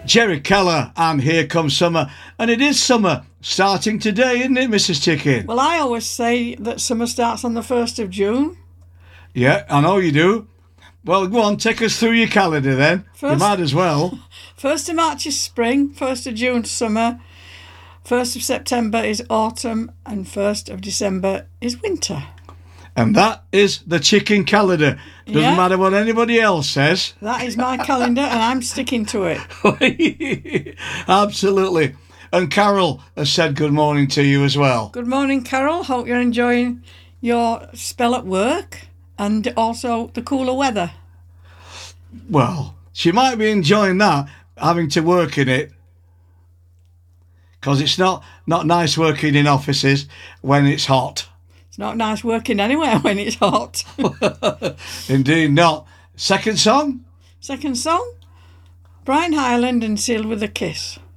Jerry Keller and Here Comes Summer. And it is summer starting today, isn't it, Mrs. Chicken? Well, I always say that summer starts on the 1st of June. Yeah, I know you do. Well, go on, take us through your calendar then. You might as well. 1st of March is spring, 1st of June summer, 1st of September is autumn, and 1st of December is winter. And that is the chicken calendar. Doesn't matter what anybody else says. That is my calendar, and I'm sticking to it. Absolutely. And Carol has said good morning to you as well. Good morning, Carol. Hope you're enjoying your spell at work and also the cooler weather. Well, she might be enjoying that, having to work in it. Because it's not nice working in offices when it's hot. It's not nice working anywhere when it's hot. Indeed not. Second song? Second song, Brian Hyland and Sealed with a Kiss.